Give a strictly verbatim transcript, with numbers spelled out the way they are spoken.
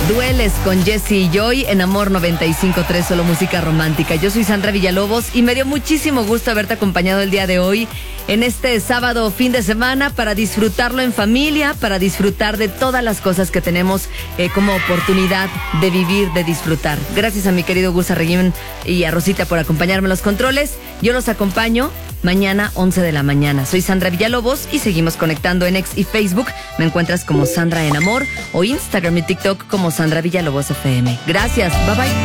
Dueles con Jesse y Joy en Amor noventa y cinco punto tres, solo música romántica. Yo soy Sandra Villalobos y me dio muchísimo gusto haberte acompañado el día de hoy en este sábado fin de semana para disfrutarlo en familia, para disfrutar de todas las cosas que tenemos eh, como oportunidad de vivir, de disfrutar. Gracias a mi querido Gus Arreguín y a Rosita por acompañarme en los controles. Yo los acompaño mañana once de la mañana. Soy Sandra Villalobos y seguimos conectando en X y Facebook. Me encuentras como Sandra en Amor o Instagram y TikTok como Sandra Villalobos F M. Gracias, bye bye.